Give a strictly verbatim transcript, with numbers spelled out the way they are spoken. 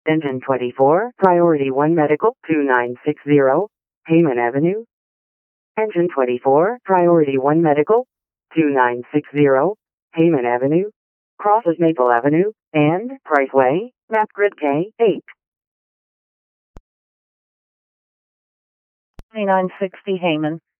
Engine twenty-four, Priority one Medical, two nine six zero, Hayman Avenue. Engine twenty-four, Priority one Medical, two nine six zero, Hayman Avenue. Crosses Maple Avenue and Price Way, map grid K eight. twenty-nine sixty Hayman.